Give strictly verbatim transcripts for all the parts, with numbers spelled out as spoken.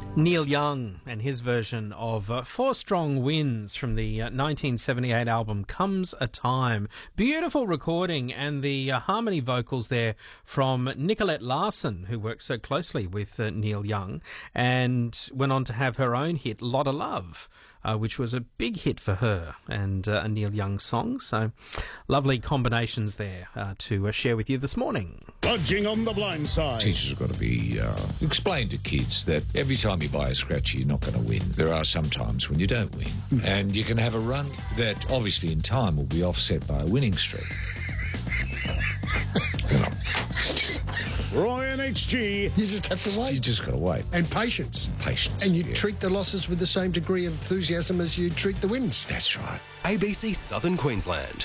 Neil Young and his version of uh, Four Strong Winds from the uh, nineteen seventy-eight album Comes a Time. Beautiful recording, and the uh, harmony vocals there from Nicolette Larson, who works so closely with uh, Neil Young and went on to have her own hit, Lot of Love, uh, which was a big hit for her and uh, a Neil Young song. So lovely combinations there uh, to uh, share with you this morning. Budging on the blind side. Teachers have got to be uh, explain to kids that every time you buy a scratchy, you're not going to win. There are some times when you don't win, mm. and you can have a run that obviously in time will be offset by a winning streak. Roy and H G. You just have to wait. You just got to wait. And patience. Patience. And you yeah. treat the losses with the same degree of enthusiasm as you treat the wins. That's right. A B C Southern Queensland.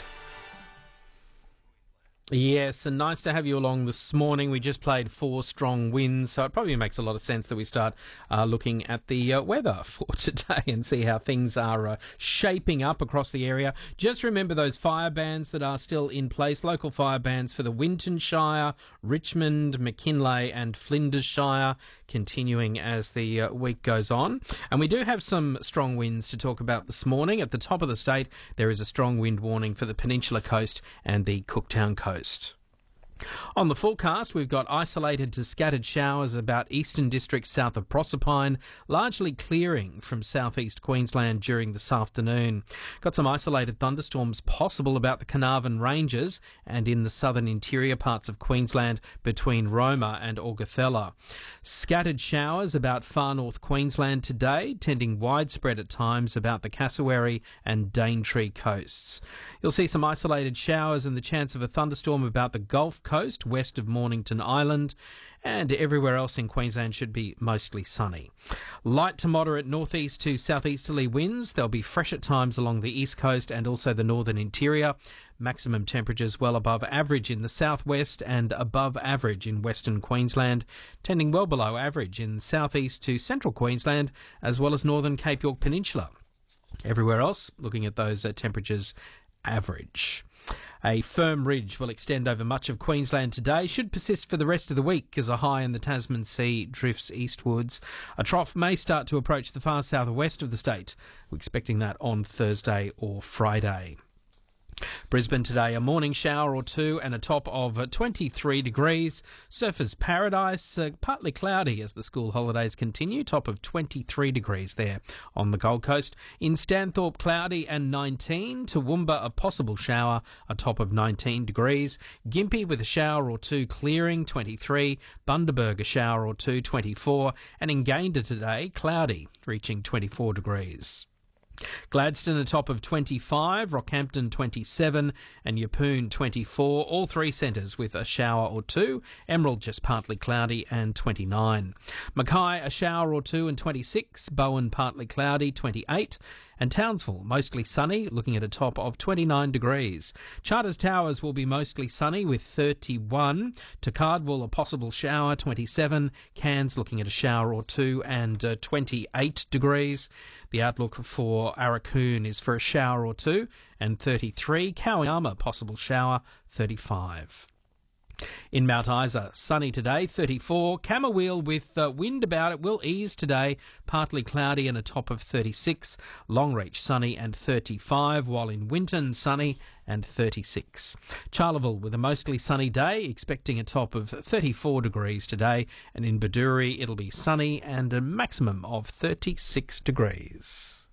Yes, and nice to have you along this morning. We just played Four Strong Winds, so it probably makes a lot of sense that we start uh, looking at the uh, weather for today and see how things are uh, shaping up across the area. Just remember those fire bans that are still in place, local fire bans for the Winton Shire, Richmond, McKinley and Flinders Shire, continuing as the uh, week goes on. And we do have some strong winds to talk about this morning. At the top of the state, there is a strong wind warning for the Peninsula Coast and the Cooktown Coast. On the forecast, we've got isolated to scattered showers about eastern districts south of Proserpine, largely clearing from southeast Queensland during this afternoon. Got some isolated thunderstorms possible about the Carnarvon Ranges and in the southern interior parts of Queensland between Roma and Augathella. Scattered showers about far north Queensland today, tending widespread at times about the Cassowary and Daintree coasts. You'll see some isolated showers and the chance of a thunderstorm about the Gulf Coast west of Mornington Island, and everywhere else in Queensland should be mostly sunny. Light to moderate northeast to southeasterly winds. They'll be fresh at times along the east coast and also the northern interior. Maximum temperatures well above average in the southwest and above average in western Queensland, tending well below average in southeast to central Queensland as well as northern Cape York Peninsula. Everywhere else, looking at those uh, temperatures, average. A firm ridge will extend over much of Queensland today, should persist for the rest of the week as a high in the Tasman Sea drifts eastwards. A trough may start to approach the far southwest of the state. We're expecting that on Thursday or Friday. Brisbane today, a morning shower or two and a top of twenty-three degrees. Surfers paradise, uh, partly cloudy as the school holidays continue, top of twenty-three degrees there on the Gold Coast. In Stanthorpe, cloudy and nineteen. Toowoomba, a possible shower, a top of nineteen degrees. Gympie with a shower or two clearing, twenty-three. Bundaberg, a shower or two, twenty-four. And in Gayndah today, cloudy, reaching twenty-four degrees. Gladstone a top of twenty-five, Rockhampton twenty-seven and Yeppoon twenty-four, all three centres with a shower or two. Emerald just partly cloudy and twenty-nine. Mackay a shower or two and twenty-six, Bowen partly cloudy, twenty-eight, and Townsville mostly sunny, looking at a top of twenty-nine degrees. Charters Towers will be mostly sunny with thirty-one. Cardwell a possible shower, twenty-seven. Cairns looking at a shower or two and uh, twenty-eight degrees. The outlook for Arakoon is for a shower or two and thirty-three. Cowinyama possible shower, thirty-five. In Mount Isa, sunny today, thirty-four. Camberwell with uh, wind about it will ease today, partly cloudy and a top of thirty-six. Longreach sunny and thirty-five, while in Winton sunny and thirty-six. Charleville with a mostly sunny day, expecting a top of thirty-four degrees today, and in Baduri it'll be sunny and a maximum of thirty-six degrees.